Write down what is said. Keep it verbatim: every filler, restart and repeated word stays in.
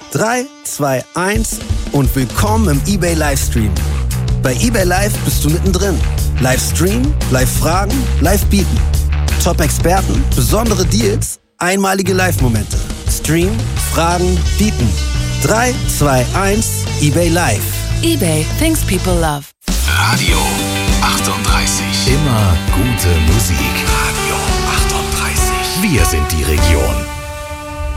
drei, zwei, eins und willkommen im eBay Livestream. Bei eBay Live bist du mittendrin. Livestream, Live-Fragen, Live-Bieten. Top-Experten, besondere Deals, einmalige Live-Momente. Stream, Fragen, Bieten. drei, zwei, eins, eBay Live. eBay, things people love. Radio achtunddreißig. Immer gute Musik. Radio achtunddreißig. Wir sind die Region.